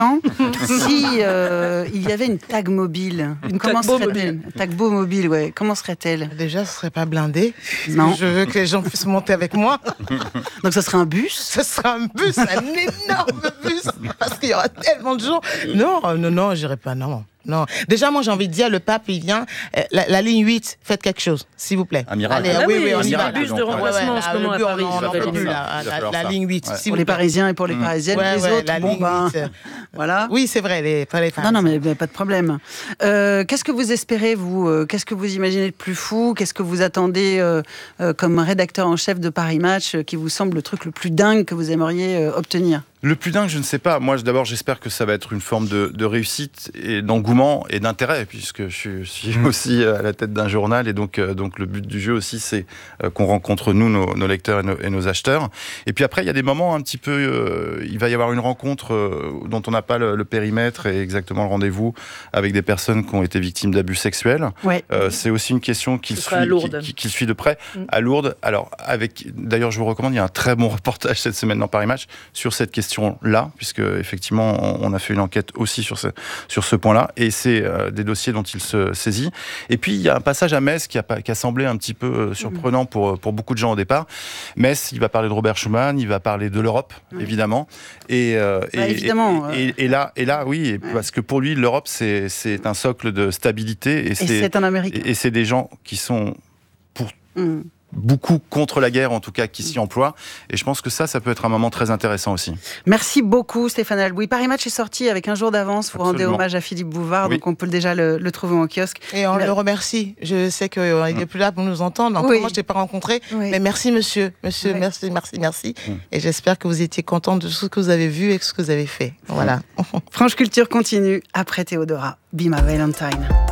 si il y avait une tag mobile. Comment serait-elle ? Tagbo mobile, ouais. Comment serait-elle ? Déjà, ce serait pas blindé. Non. Je veux que les gens puissent monter avec moi. Donc ça serait un bus ? Ce sera un bus, un énorme bus, parce qu'il y aura tellement de gens. Non, j'irai pas, non. Déjà, moi, j'ai envie de dire, le pape, il vient, la ligne 8, faites quelque chose, s'il vous plaît. Amiral. Allez, oui, on y va. Un bus de remplacement en ce moment à Paris. On n'en peut plus, la ligne 8, s'il Pour vous les plaît. Parisiens et pour les Parisiennes, les autres, la ligne 8. Voilà. Oui, c'est vrai, les femmes. Non, mais pas de problème. Qu'est-ce que vous espérez, vous ? Qu'est-ce que vous imaginez de plus fou ? Qu'est-ce que vous attendez comme rédacteur en chef de Paris Match qui vous semble le truc le plus dingue que vous aimeriez obtenir ? Le plus dingue, je ne sais pas. Moi, d'abord, j'espère que ça va être une forme de réussite et d'engouement et d'intérêt, puisque je suis aussi à la tête d'un journal. Et donc le but du jeu aussi, c'est qu'on rencontre, nous, nos lecteurs et nos acheteurs. Et puis après, il y a des moments un petit peu... il va y avoir une rencontre dont on n'a pas le périmètre et exactement le rendez-vous avec des personnes qui ont été victimes d'abus sexuels. Ouais. C'est aussi une question qui suit de près. À Lourdes. Alors, d'ailleurs, je vous recommande, il y a un très bon reportage cette semaine dans Paris Match sur cette question-là, puisque effectivement, on a fait une enquête aussi sur ce point-là, et c'est des dossiers dont il se saisit. Et puis, il y a un passage à Metz qui a semblé un petit peu surprenant pour beaucoup de gens au départ. Metz, il va parler de Robert Schuman, il va parler de l'Europe, évidemment. Évidemment. Et là, oui, parce que pour lui, l'Europe, c'est un socle de stabilité. Et c'est un Américain. Et c'est des gens qui sont beaucoup contre la guerre, en tout cas, qui s'y emploient. Et je pense que ça peut être un moment très intéressant aussi. Merci beaucoup, Stéphane Albouy. Paris Match est sorti avec un jour d'avance. Vous rendez hommage à Philippe Bouvard, donc on peut déjà le trouver en kiosque. Et on le remercie. Je sais qu'il n'est plus là pour nous entendre. Encore moi, je ne t'ai pas rencontré. Mais merci, monsieur. Merci. Et j'espère que vous étiez content de tout ce que vous avez vu et de ce que vous avez fait. Voilà. Franche Culture continue après Théodora. Be My Valentine.